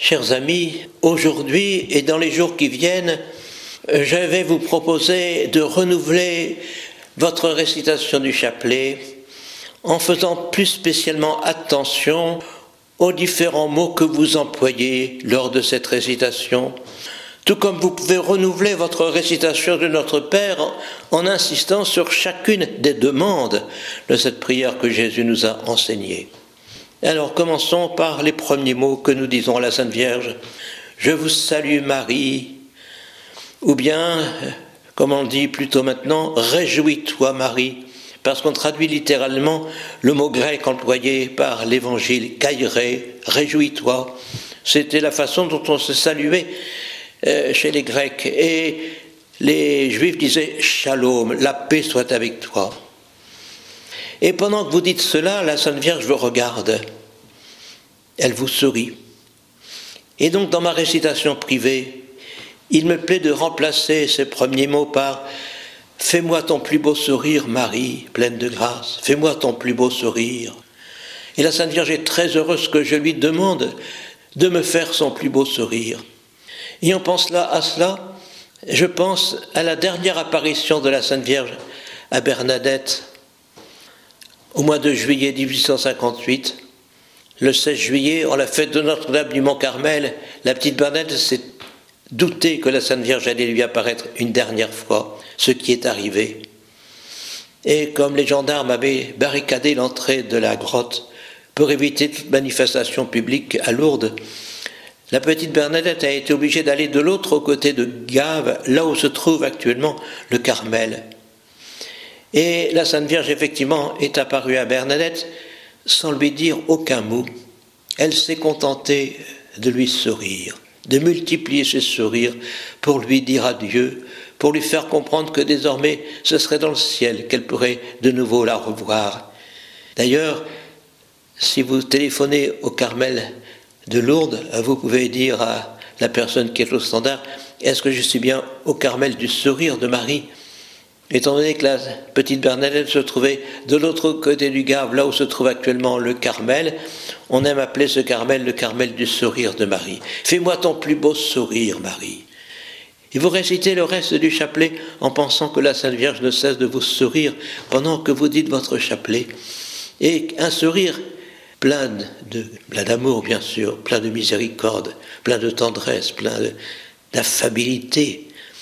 Chers amis, aujourd'hui et dans les jours qui viennent, je vais vous proposer de renouveler votre récitation du chapelet en faisant plus spécialement attention aux différents mots que vous employez lors de cette récitation, tout comme vous pouvez renouveler votre récitation de Notre Père en insistant sur chacune des demandes de cette prière que Jésus nous a enseignée. Alors commençons par les premiers mots que nous disons à la Sainte Vierge. Je vous salue Marie, ou bien, comme on dit plutôt maintenant, réjouis-toi Marie, parce qu'on traduit littéralement le mot grec employé par l'évangile, kairé, réjouis-toi. C'était la façon dont on se saluait chez les Grecs. Et les Juifs disaient shalom, la paix soit avec toi. Et pendant que vous dites cela, la Sainte Vierge vous regarde. Elle vous sourit. Et donc dans ma récitation privée, il me plaît de remplacer ces premiers mots par « Fais-moi ton plus beau sourire, Marie, pleine de grâce. Fais-moi ton plus beau sourire. » Et la Sainte Vierge est très heureuse que je lui demande de me faire son plus beau sourire. Et on pense là à cela, je pense à la dernière apparition de la Sainte Vierge à Bernadette, au mois de juillet 1858, le 16 juillet, en la fête de Notre-Dame du Mont-Carmel, la petite Bernadette s'est doutée que la Sainte Vierge allait lui apparaître une dernière fois, ce qui est arrivé. Et comme les gendarmes avaient barricadé l'entrée de la grotte pour éviter toute manifestation publique à Lourdes, la petite Bernadette a été obligée d'aller de l'autre côté de Gave, là où se trouve actuellement le Carmel. Et la Sainte Vierge, effectivement, est apparue à Bernadette sans lui dire aucun mot. Elle s'est contentée de lui sourire, de multiplier ses sourires pour lui dire adieu, pour lui faire comprendre que désormais ce serait dans le ciel qu'elle pourrait de nouveau la revoir. D'ailleurs, si vous téléphonez au Carmel de Lourdes, vous pouvez dire à la personne qui est au standard « Est-ce que je suis bien au Carmel du sourire de Marie ?» Étant donné que la petite Bernadette se trouvait de l'autre côté du Gave, là où se trouve actuellement le Carmel, on aime appeler ce Carmel le Carmel du sourire de Marie. « Fais-moi ton plus beau sourire, Marie !» Et vous récitez le reste du chapelet en pensant que la Sainte Vierge ne cesse de vous sourire pendant que vous dites votre chapelet. Et un sourire plein d'amour, bien sûr, plein de miséricorde, plein de tendresse, plein d'affabilité.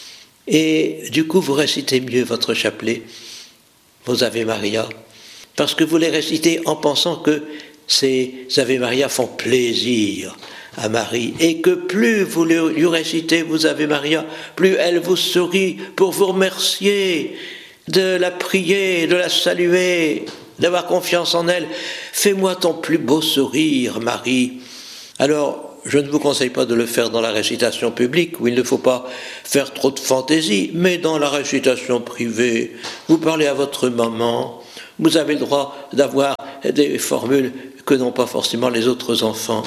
Et du coup, vous récitez mieux votre chapelet, vos Ave Maria, parce que vous les récitez en pensant que ces Ave Maria font plaisir à Marie, et que plus vous lui récitez vos Ave Maria, plus elle vous sourit pour vous remercier, de la prier, de la saluer, d'avoir confiance en elle. Fais-moi ton plus beau sourire, Marie. Alors, je ne vous conseille pas de le faire dans la récitation publique, où il ne faut pas faire trop de fantaisie, mais dans la récitation privée, vous parlez à votre maman, vous avez le droit d'avoir des formules que n'ont pas forcément les autres enfants.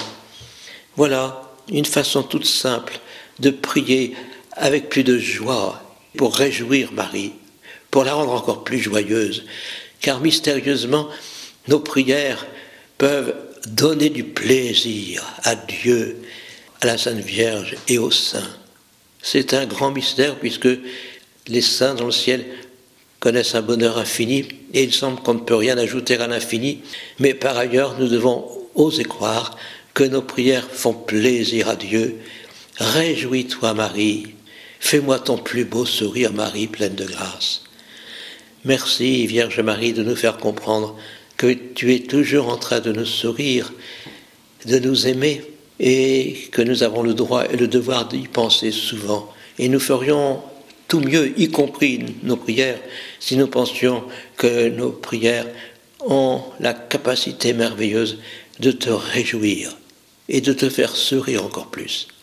Voilà une façon toute simple de prier avec plus de joie pour réjouir Marie, pour la rendre encore plus joyeuse, car mystérieusement, nos prières peuvent donner du plaisir à Dieu, à la Sainte Vierge et aux saints. C'est un grand mystère puisque les saints dans le ciel connaissent un bonheur infini et il semble qu'on ne peut rien ajouter à l'infini, mais par ailleurs nous devons oser croire que nos prières font plaisir à Dieu. Réjouis-toi Marie, fais-moi ton plus beau sourire Marie pleine de grâce. Merci Vierge Marie de nous faire comprendre que tu es toujours en train de nous sourire, de nous aimer, et que nous avons le droit et le devoir d'y penser souvent. Et nous ferions tout mieux, y compris nos prières, si nous pensions que nos prières ont la capacité merveilleuse de te réjouir et de te faire sourire encore plus.